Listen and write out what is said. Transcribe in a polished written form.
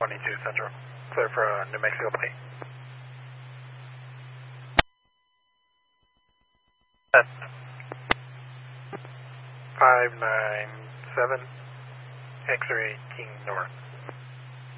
22 Central. Clear for New Mexico Bay. 597, X-ray King North.